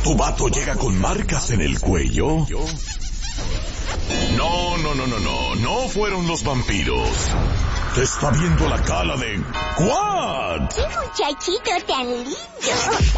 ¿Tu vato llega con marcas en el cuello? No fueron los vampiros. Te está viendo la cara de... ¿What? ¡Qué muchachito tan lindo!